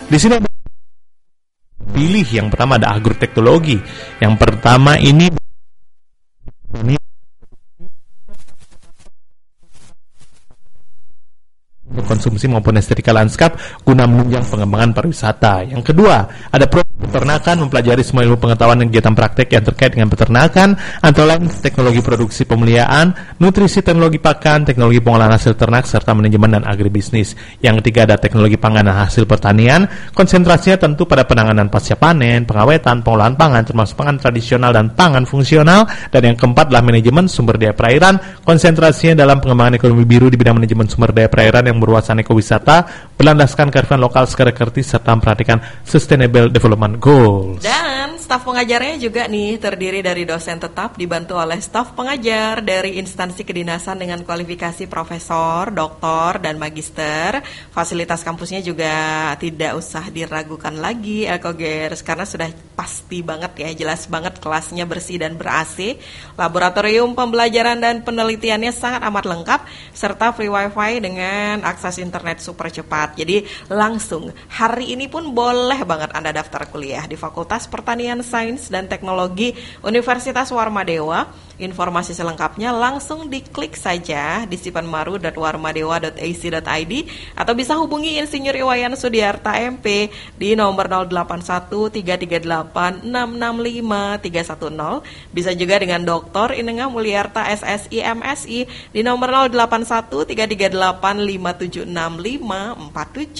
Di sini pilih yang pertama ada agroteknologi. Yang pertama ini konsumsi maupun estetika lanskap guna menunjang pengembangan pariwisata. Yang kedua, ada peternakan, mempelajari semua ilmu pengetahuan dan kegiatan praktek yang terkait dengan peternakan, antara lain teknologi produksi pemeliharaan, nutrisi, teknologi pakan, teknologi pengolahan hasil ternak, serta manajemen dan agribisnis. Yang ketiga, ada teknologi pangan dan hasil pertanian, konsentrasinya tentu pada penanganan pasca panen, pengawetan, pengolahan pangan, termasuk pangan tradisional dan pangan fungsional. Dan yang keempat adalah manajemen sumber daya perairan, konsentrasinya dalam pengembangan ekonomi biru di bidang manajemen sumber daya perairan yang berwawasan ekowisata, berlandaskan kearifan lokal secara kritis, serta memperhatikan Sustainable Development Goals. Dan staf pengajarnya juga nih terdiri dari dosen tetap dibantu oleh staf pengajar dari instansi kedinasan dengan kualifikasi profesor, doktor, dan magister. Fasilitas kampusnya juga tidak usah diragukan lagi, Ekogers, karena sudah pasti banget ya, jelas banget kelasnya bersih dan ber-AC. Laboratorium pembelajaran dan penelitiannya sangat amat lengkap, serta free wifi dengan akses internet super cepat. Jadi langsung hari ini pun boleh banget Anda daftar kuliah di Fakultas Pertanian Sains dan Teknologi Universitas Warmadewa. Informasi selengkapnya langsung diklik saja di sipanmaru.warmadewa.ac.id atau bisa hubungi Insinyur Iwayan Sudiarta MP di nomor 081338665310. Bisa juga dengan Dr. Inengah Mulyarta SSI MSI di nomor 081338576547.